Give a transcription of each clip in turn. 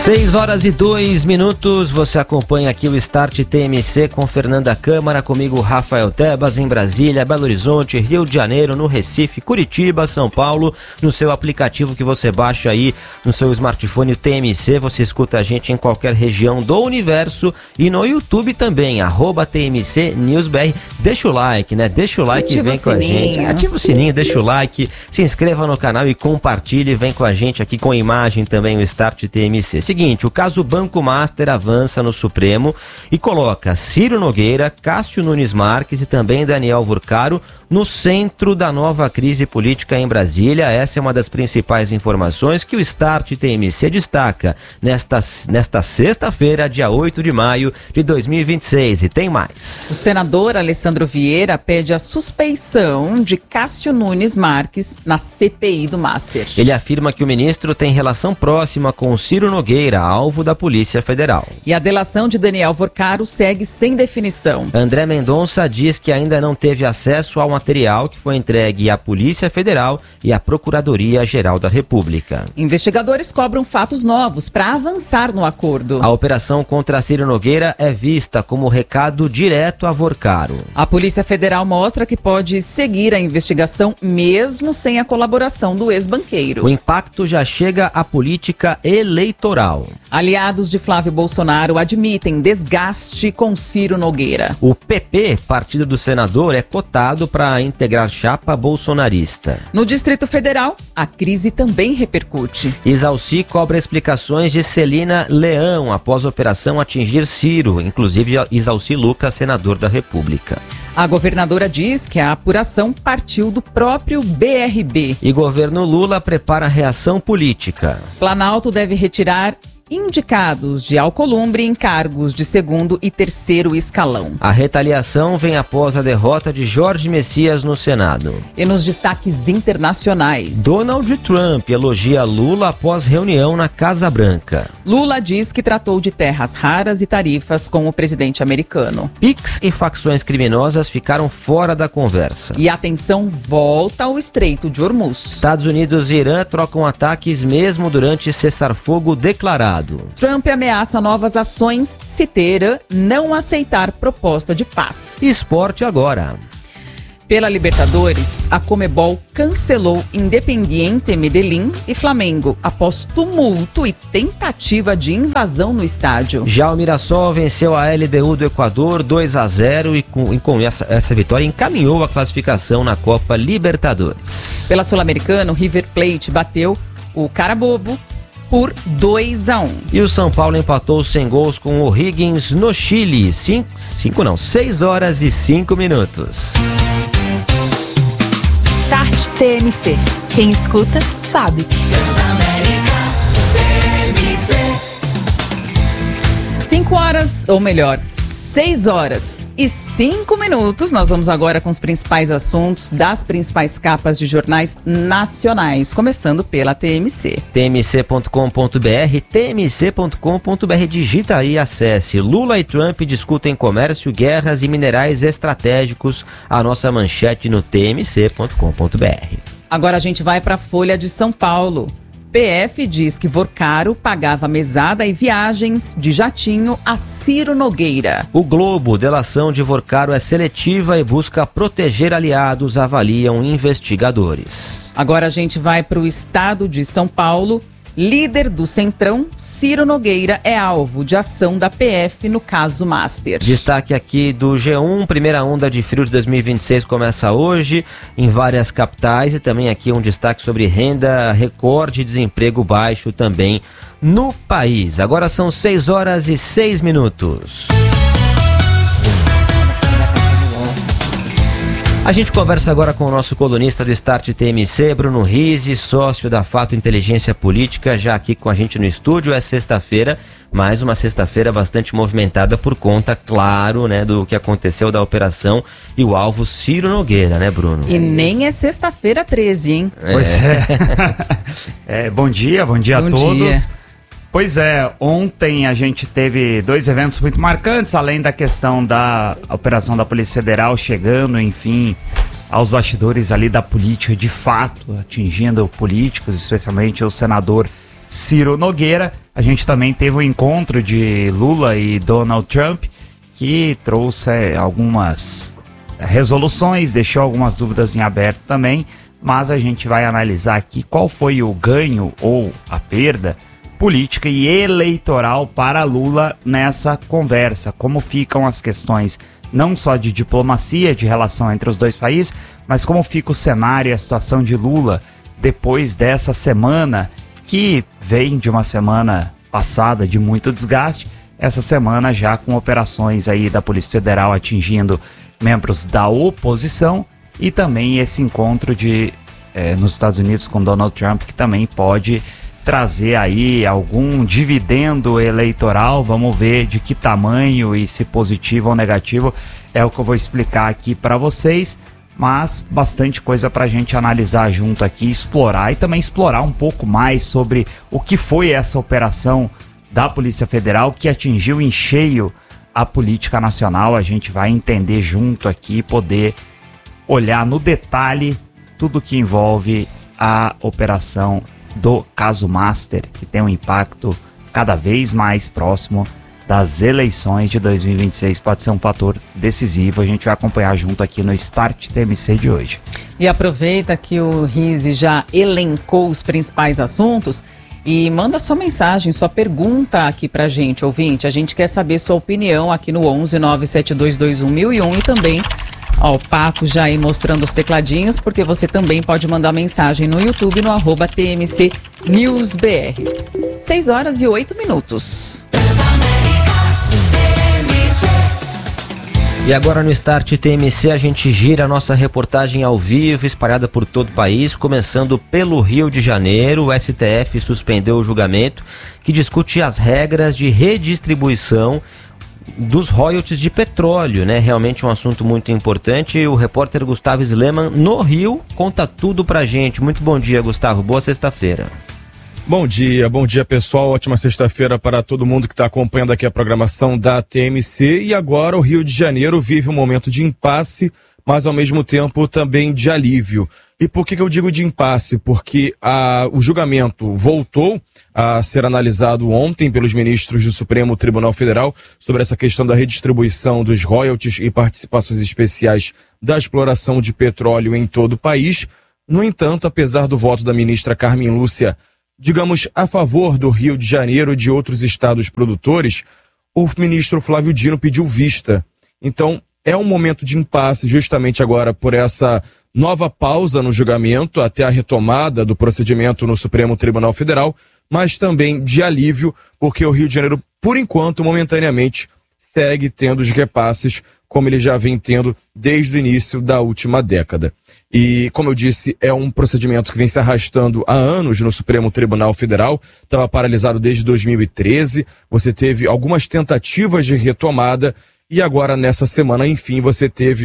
6h02, você acompanha aqui o Start TMC com Fernanda Câmara, comigo Rafael Tebas, em Brasília, Belo Horizonte, Rio de Janeiro, no Recife, Curitiba, São Paulo, no seu aplicativo que você baixa aí no seu smartphone, o TMC, você escuta a gente em qualquer região do universo e no YouTube também, @TMC NewsBR. Deixa o like, né? Deixa o like e vem com a gente. Ativa o sininho, deixa o like, se inscreva no canal e compartilhe, vem com a gente aqui com imagem também o Start TMC. Seguinte, o caso Banco Master avança no Supremo e coloca Ciro Nogueira, Cássio Nunes Marques e também Daniel Vorcaro no centro da nova crise política em Brasília. Essa é uma das principais informações que o Start TMC destaca nesta sexta-feira, dia 8 de maio de 2026. E tem mais. O senador Alessandro Vieira pede a suspeição de Cássio Nunes Marques na CPI do Master. Ele afirma que o ministro tem relação próxima com Ciro Nogueira, alvo da Polícia Federal. E a delação de Daniel Vorcaro segue sem definição. André Mendonça diz que ainda não teve acesso ao material que foi entregue à Polícia Federal e à Procuradoria-Geral da República. Investigadores cobram fatos novos para avançar no acordo. A operação contra Ciro Nogueira é vista como recado direto a Vorcaro. A Polícia Federal mostra que pode seguir a investigação mesmo sem a colaboração do ex-banqueiro. O impacto já chega à política eleitoral. Aliados de Flávio Bolsonaro admitem desgaste com Ciro Nogueira. O PP, partido do senador, é cotado para integrar chapa bolsonarista. No Distrito Federal, a crise também repercute. Isalci cobra explicações de Celina Leão após a operação atingir Ciro, inclusive Isalci Lucas, senador da República. A governadora diz que a apuração partiu do próprio BRB. E governo Lula prepara reação política. Planalto deve retirar indicados de Alcolumbre em cargos de segundo e terceiro escalão. A retaliação vem após a derrota de Jorge Messias no Senado. E nos destaques internacionais, Donald Trump elogia Lula após reunião na Casa Branca. Lula diz que tratou de terras raras e tarifas com o presidente americano. PIX e facções criminosas ficaram fora da conversa. E a tensão volta ao Estreito de Hormuz. Estados Unidos e Irã trocam ataques mesmo durante cessar-fogo declarado. Trump ameaça novas ações se Teherã não aceitar proposta de paz. Esporte agora. Pela Libertadores, a Conmebol cancelou Independiente Medellín e Flamengo após tumulto e tentativa de invasão no estádio. Já o Mirassol venceu a LDU do Equador 2-0 e com essa vitória encaminhou a classificação na Copa Libertadores. Pela Sul-Americana, o River Plate bateu o Carabobo por 2-1. E o São Paulo empatou sem gols com o O'Higgins no Chile. 6h05. Start TMC. Quem escuta, sabe. 6h05. Nós vamos agora com os principais assuntos das principais capas de jornais nacionais, começando pela TMC. tmc.com.br, tmc.com.br, digita aí e acesse. Lula e Trump discutem comércio, guerras e minerais estratégicos. A nossa manchete no tmc.com.br. Agora a gente vai para a Folha de São Paulo. PF diz que Vorcaro pagava mesada e viagens de jatinho a Ciro Nogueira. O Globo, delação de Vorcaro é seletiva e busca proteger aliados, avaliam investigadores. Agora a gente vai para o estado de São Paulo. Líder do Centrão, Ciro Nogueira é alvo de ação da PF no caso Master. Destaque aqui do G1, primeira onda de frio de 2026 começa hoje em várias capitais e também aqui um destaque sobre renda, recorde e desemprego baixo também no país. Agora são 6h06. A gente conversa agora com o nosso colunista do Start TMC, Bruno Rizzi, sócio da Fato Inteligência Política, já aqui com a gente no estúdio. É sexta-feira, mais uma sexta-feira bastante movimentada por conta, claro, né, do que aconteceu da operação e o alvo Ciro Nogueira, né, Bruno? E nem é sexta-feira 13, hein? Pois é. Bom dia a todos. Pois é, ontem a gente teve dois eventos muito marcantes, além da questão da operação da Polícia Federal chegando, enfim, aos bastidores ali da política, de fato, atingindo políticos, especialmente o senador Ciro Nogueira. a gente também teve o encontro de Lula e Donald Trump, que trouxe algumas resoluções, deixou algumas dúvidas em aberto também, mas a gente vai analisar aqui qual foi o ganho ou a perda política e eleitoral para Lula nessa conversa, como ficam as questões não só de diplomacia, de relação entre os dois países, mas como fica o cenário e a situação de Lula depois dessa semana, que vem de uma semana passada de muito desgaste, essa semana já com operações aí da Polícia Federal atingindo membros da oposição e também esse encontro nos Estados Unidos com Donald Trump, que também pode trazer aí algum dividendo eleitoral. Vamos ver de que tamanho e se positivo ou negativo, é o que eu vou explicar aqui para vocês, mas bastante coisa para a gente analisar junto aqui, explorar e também explorar um pouco mais sobre o que foi essa operação da Polícia Federal que atingiu em cheio a política nacional. A gente vai entender junto aqui, poder olhar no detalhe tudo que envolve a operação do caso Master, que tem um impacto cada vez mais próximo das eleições de 2026, pode ser um fator decisivo. A gente vai acompanhar junto aqui no Start TMC de hoje. E aproveita que o Rizzi já elencou os principais assuntos e manda sua mensagem, sua pergunta aqui pra gente, ouvinte. A gente quer saber sua opinião aqui no 11 97221 1001 e também, ó, o Paco já aí mostrando os tecladinhos, porque você também pode mandar mensagem no YouTube no @TMC News BR. 6h08. E agora no Start TMC a gente gira a nossa reportagem ao vivo, espalhada por todo o país, começando pelo Rio de Janeiro. O STF suspendeu o julgamento que discute as regras de redistribuição dos royalties de petróleo, né? Realmente um assunto muito importante. O repórter Gustavo Sleman, no Rio, conta tudo pra gente. Muito bom dia, Gustavo. Boa sexta-feira. Bom dia pessoal, ótima sexta-feira para todo mundo que está acompanhando aqui a programação da TMC. E agora o Rio de Janeiro vive um momento de impasse, mas ao mesmo tempo também de alívio. E por que eu digo de impasse? Porque o julgamento voltou a ser analisado ontem pelos ministros do Supremo Tribunal Federal sobre essa questão da redistribuição dos royalties e participações especiais da exploração de petróleo em todo o país. No entanto, apesar do voto da ministra Carmen Lúcia, digamos, a favor do Rio de Janeiro e de outros estados produtores, o ministro Flávio Dino pediu vista. Então, é um momento de impasse justamente agora por essa nova pausa no julgamento até a retomada do procedimento no Supremo Tribunal Federal, mas também de alívio, porque o Rio de Janeiro, por enquanto, momentaneamente, segue tendo os repasses como ele já vem tendo desde o início da última década. E, como eu disse, é um procedimento que vem se arrastando há anos no Supremo Tribunal Federal, estava paralisado desde 2013, você teve algumas tentativas de retomada e agora nessa semana, enfim, você teve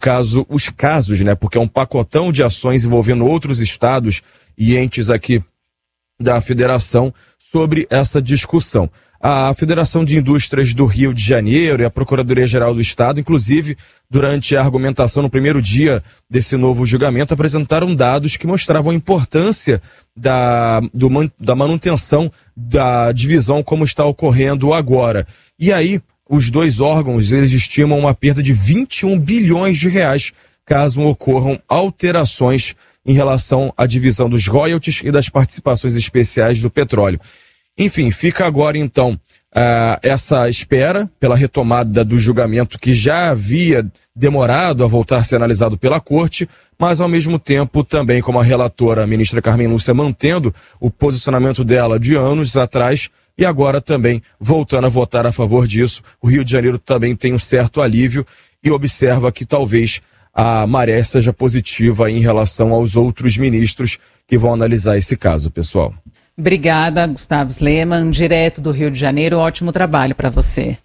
os casos, né, porque é um pacotão de ações envolvendo outros estados e entes aqui da federação sobre essa discussão. A Federação de Indústrias do Rio de Janeiro e a Procuradoria-Geral do Estado, inclusive, durante a argumentação no primeiro dia desse novo julgamento, apresentaram dados que mostravam a importância da manutenção da divisão como está ocorrendo agora. E aí, os dois órgãos, eles estimam uma perda de 21 bilhões de reais caso ocorram alterações em relação à divisão dos royalties e das participações especiais do petróleo. Enfim, fica agora então essa espera pela retomada do julgamento que já havia demorado a voltar a ser analisado pela Corte, mas ao mesmo tempo também, como a relatora, a ministra Carmen Lúcia, mantendo o posicionamento dela de anos atrás e agora também voltando a votar a favor disso. O Rio de Janeiro também tem um certo alívio e observa que talvez a maré seja positiva em relação aos outros ministros que vão analisar esse caso, pessoal. Obrigada, Gustavo Sleman, direto do Rio de Janeiro. Ótimo trabalho para você.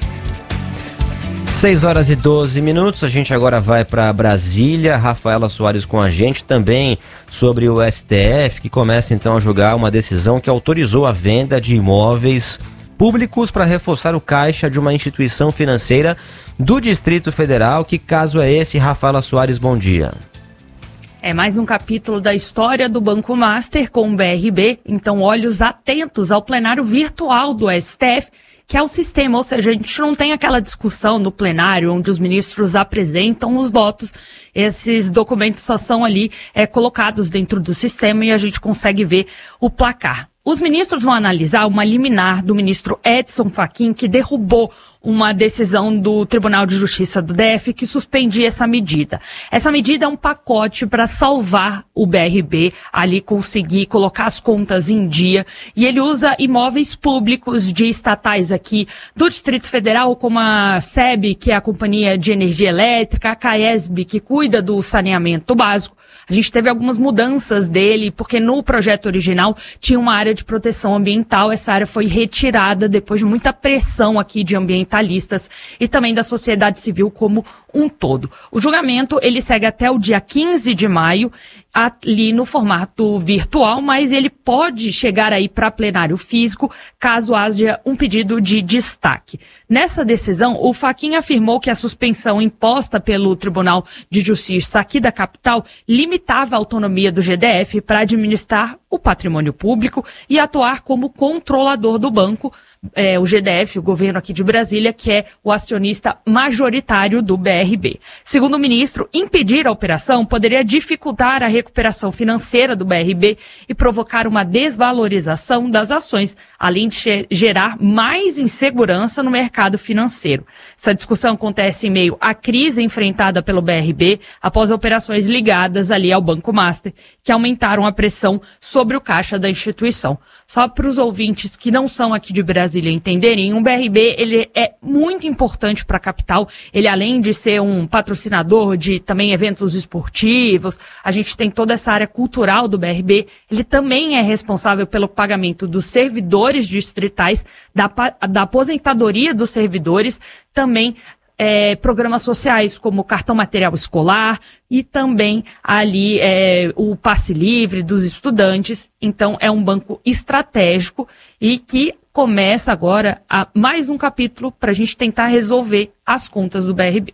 6h12, a gente agora vai para Brasília. Rafaela Soares com a gente também sobre o STF, que começa então a julgar uma decisão que autorizou a venda de imóveis públicos para reforçar o caixa de uma instituição financeira do Distrito Federal. Que caso é esse, Rafaela Soares? Bom dia. É mais um capítulo da história do Banco Master com o BRB, então olhos atentos ao plenário virtual do STF, que é o sistema, ou seja, a gente não tem aquela discussão no plenário onde os ministros apresentam os votos, esses documentos só são ali colocados dentro do sistema e a gente consegue ver o placar. Os ministros vão analisar uma liminar do ministro Edson Fachin, que derrubou uma decisão do Tribunal de Justiça do DF que suspendia essa medida. Essa medida é um pacote para salvar o BRB, ali conseguir colocar as contas em dia, e ele usa imóveis públicos de estatais aqui do Distrito Federal, como a SEB, que é a Companhia de Energia Elétrica, a CAESB, que cuida do saneamento básico. A gente teve algumas mudanças dele, porque no projeto original tinha uma área de proteção ambiental. Essa área foi retirada depois de muita pressão aqui de ambientalistas e também da sociedade civil como um todo. O julgamento, ele segue até o dia 15 de maio, ali no formato virtual, mas ele pode chegar aí para plenário físico, caso haja um pedido de destaque. Nessa decisão, o Fachin afirmou que a suspensão imposta pelo Tribunal de Justiça aqui da capital limitava a autonomia do GDF para administrar o patrimônio público e atuar como controlador do banco, o GDF, o governo aqui de Brasília, que é o acionista majoritário do BRB. Segundo o ministro, impedir a operação poderia dificultar a recuperação financeira do BRB e provocar uma desvalorização das ações, além de gerar mais insegurança no mercado financeiro. Essa discussão acontece em meio à crise enfrentada pelo BRB após operações ligadas ali ao Banco Master, que aumentaram a pressão sobre o caixa da instituição. Só para os ouvintes que não são aqui de Brasília entenderem, o BRB ele é muito importante para a capital. Ele, além de ser um patrocinador de também eventos esportivos, a gente tem toda essa área cultural do BRB. Ele também é responsável pelo pagamento dos servidores distritais, da aposentadoria dos servidores, também programas sociais como cartão material escolar e também ali o passe livre dos estudantes. Então é um banco estratégico e que começa agora mais um capítulo para a gente tentar resolver as contas do BRB.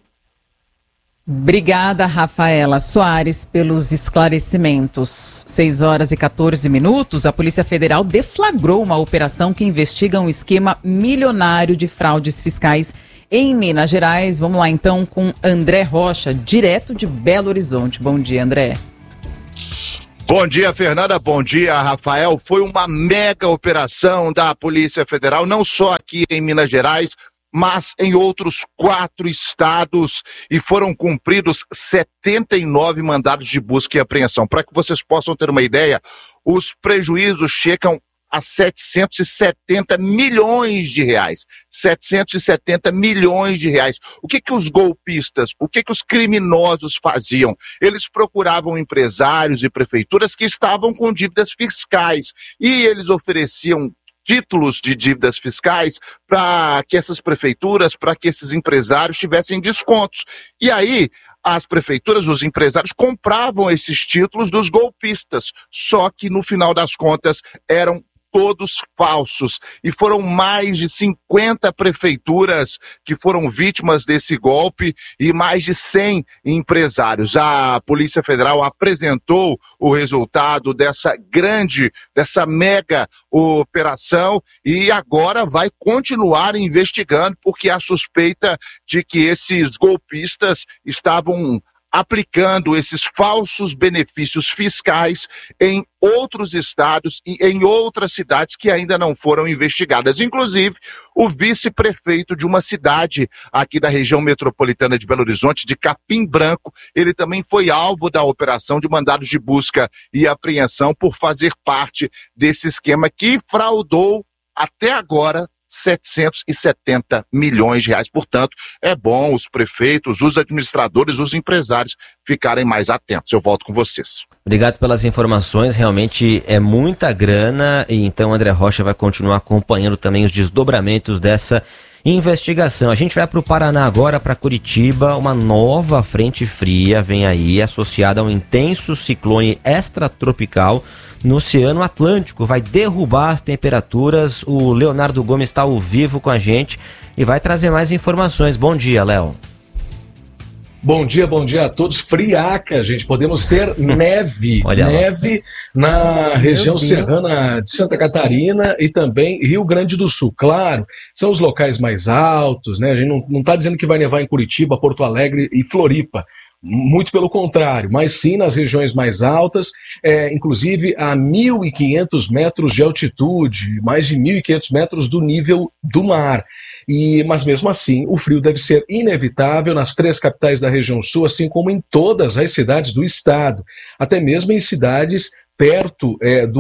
Obrigada, Rafaela Soares, pelos esclarecimentos. 6h14, a Polícia Federal deflagrou uma operação que investiga um esquema milionário de fraudes fiscais em Minas Gerais. Vamos lá então com André Rocha, direto de Belo Horizonte. Bom dia, André. Bom dia, Fernanda. Bom dia, Rafael. Foi uma mega operação da Polícia Federal, não só aqui em Minas Gerais, mas em outros 4 estados, e foram cumpridos 79 mandados de busca e apreensão. Para que vocês possam ter uma ideia, os prejuízos chegam a 770 milhões de reais. 770 milhões de reais. O que os golpistas, o que os criminosos faziam? Eles procuravam empresários e prefeituras que estavam com dívidas fiscais e eles ofereciam títulos de dívidas fiscais para que essas prefeituras, para que esses empresários tivessem descontos. E aí, as prefeituras, os empresários compravam esses títulos dos golpistas, só que no final das contas eram todos falsos. E foram mais de 50 prefeituras que foram vítimas desse golpe e mais de 100 empresários. A Polícia Federal apresentou o resultado dessa mega operação e agora vai continuar investigando, porque há suspeita de que esses golpistas estavam aplicando esses falsos benefícios fiscais em outros estados e em outras cidades que ainda não foram investigadas. Inclusive, o vice-prefeito de uma cidade aqui da região metropolitana de Belo Horizonte, de Capim Branco, ele também foi alvo da operação de mandados de busca e apreensão por fazer parte desse esquema que fraudou até agora 770 milhões de reais. Portanto, é bom os prefeitos, os administradores, os empresários ficarem mais atentos. Eu volto com vocês. Obrigado pelas informações, realmente é muita grana, e então André Rocha vai continuar acompanhando também os desdobramentos dessa investigação. A gente vai para o Paraná agora, para Curitiba. Uma nova frente fria vem aí, associada a um intenso ciclone extratropical no Oceano Atlântico. Vai derrubar as temperaturas. O Leonardo Gomes está ao vivo com a gente e vai trazer mais informações. Bom dia, Léo. Bom dia a todos. Friaca, gente. Podemos ter neve na região serrana de Santa Catarina e também Rio Grande do Sul. Claro, são os locais mais altos, né? A gente não está dizendo que vai nevar em Curitiba, Porto Alegre e Floripa. Muito pelo contrário, mas sim nas regiões mais altas, inclusive a 1.500 metros de altitude, mais de 1.500 metros do nível do mar. Mas mesmo assim, o frio deve ser inevitável nas 3 capitais da região sul, assim como em todas as cidades do estado, até mesmo em cidades perto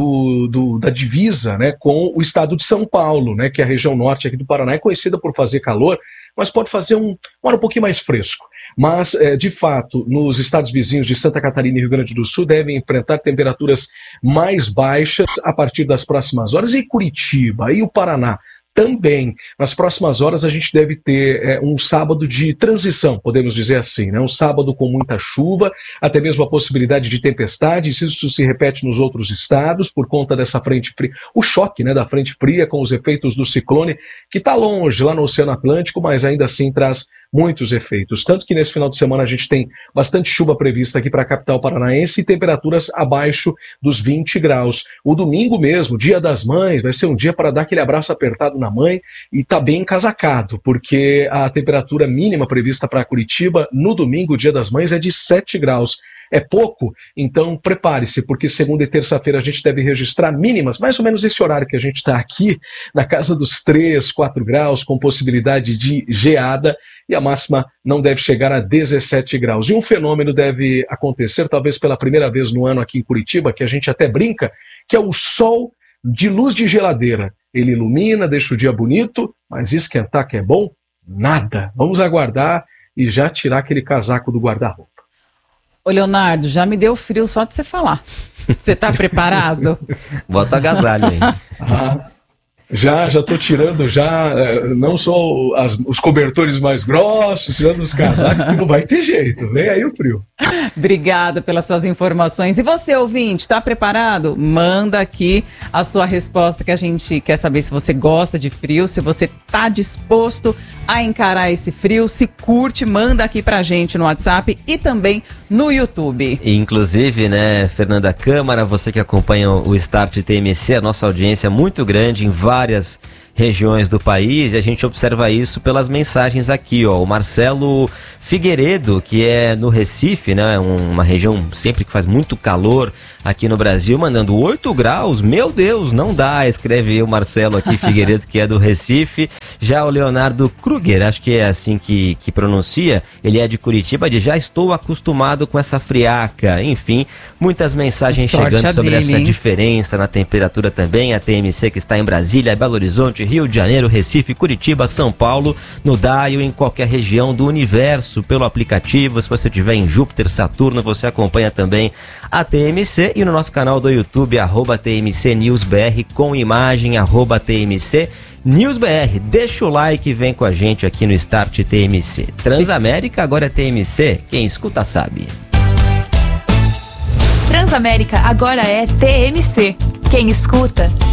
da divisa, né, com o estado de São Paulo, né, que é a região norte aqui do Paraná é conhecida por fazer calor, mas pode fazer um ar um pouquinho mais fresco. Mas, de fato, nos estados vizinhos de Santa Catarina e Rio Grande do Sul devem enfrentar temperaturas mais baixas a partir das próximas horas. E Curitiba e o Paraná também. Nas próximas horas a gente deve ter um sábado de transição, podemos dizer assim, né? Um sábado com muita chuva, até mesmo a possibilidade de tempestade. Isso se repete nos outros estados por conta dessa frente fria, o choque, né, da frente fria com os efeitos do ciclone, que está longe lá no Oceano Atlântico, mas ainda assim traz muitos efeitos. Tanto que nesse final de semana a gente tem bastante chuva prevista aqui para a capital paranaense e temperaturas abaixo dos 20 graus. O domingo mesmo, Dia das Mães, vai ser um dia para dar aquele abraço apertado na mãe e tá bem encasacado, porque a temperatura mínima prevista para Curitiba no domingo, Dia das Mães, é de 7 graus. É pouco? Então prepare-se, porque segunda e terça-feira a gente deve registrar mínimas, mais ou menos esse horário que a gente está aqui, na casa dos 3, 4 graus, com possibilidade de geada, e a máxima não deve chegar a 17 graus. E um fenômeno deve acontecer, talvez pela primeira vez no ano aqui em Curitiba, que a gente até brinca, que é o sol de luz de geladeira. Ele ilumina, deixa o dia bonito, mas esquentar que é bom? Nada. Vamos aguardar e já tirar aquele casaco do guarda-roupa. Ô, Leonardo, já me deu frio só de você falar. Você está preparado? Bota agasalho aí. Já estou tirando não só os cobertores mais grossos, tirando os casacos, que não vai ter jeito. Vem aí o frio. Obrigada pelas suas informações. E você, ouvinte, está preparado? Manda aqui a sua resposta, que a gente quer saber se você gosta de frio, se você está disposto a encarar esse frio, se curte, manda aqui pra gente no WhatsApp e também no YouTube. Inclusive, né, Fernanda Câmara, você que acompanha o Start TMC, a nossa audiência é muito grande em várias regiões do país, e a gente observa isso pelas mensagens aqui, ó. O Marcelo Figueiredo, que é no Recife, né, uma região sempre que faz muito calor aqui no Brasil, mandando 8 graus, meu Deus, não dá, escreve o Marcelo aqui, Figueiredo, que é do Recife. Já o Leonardo Kruger, acho que é assim que pronuncia, ele é de Curitiba, diz, já estou acostumado com essa friaca. Enfim, muitas mensagens chegando sobre essa diferença na temperatura também. A TMC que está em Brasília, Belo Horizonte, Rio de Janeiro, Recife, Curitiba, São Paulo, no DAIO, em qualquer região do universo, pelo aplicativo. Se você estiver em Júpiter, Saturno, você acompanha também a TMC, e no nosso canal do YouTube, @TMCNewsBR, com imagem, @TMCNewsBR. Deixa o like e vem com a gente aqui no Start TMC. Transamérica agora é TMC, quem escuta sabe. Transamérica agora é TMC, quem escuta